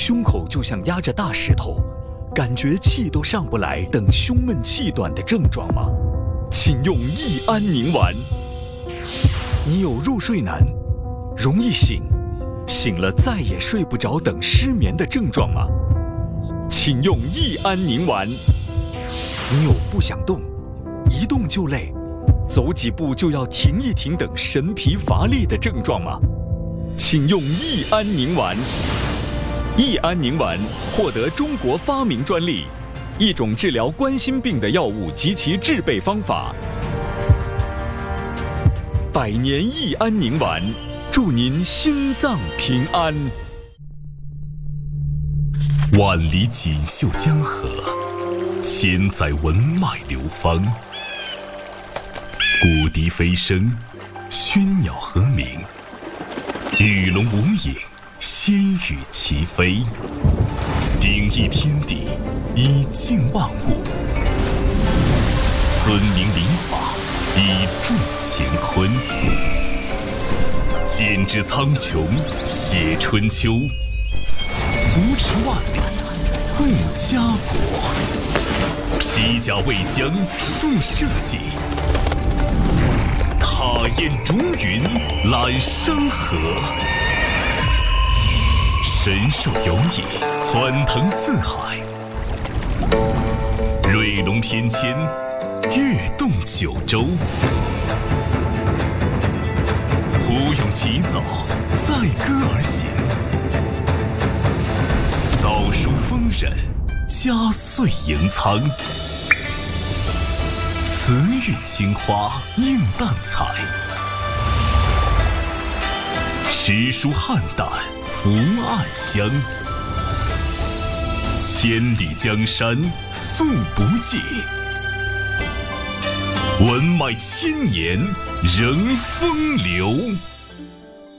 胸口就像压着大石头，感觉气都上不来等胸闷气短的症状吗？请用益安宁丸。你有入睡难、容易醒、醒了再也睡不着等失眠的症状吗？请用益安宁丸。你有不想动、一动就累、走几步就要停一停等神疲乏力的症状吗？请用益安宁丸。益安宁丸获得中国发明专利，一种治疗冠心病的药物及其制备方法。100年益安宁丸，祝您心脏平安。 万里锦绣江河，千载文脉流芳。古笛飞声，喧鸟和鸣，鱼龙无影，仙羽齐飞。鼎益天地，以静万物；尊明灵法，以助乾坤。剪纸苍穹，写春秋；扶持万里，护家国。披甲卫将，树社稷；踏烟逐云，揽山河。神兽游弋，欢腾四海；瑞龙翩跹，跃动九州。胡咏齐奏，载歌而行；道书丰稔，佳岁迎苍。慈韵青花，映淡彩；诗书汉旦，福暗香。千里江山，诉不尽；文脉千年，仍风流。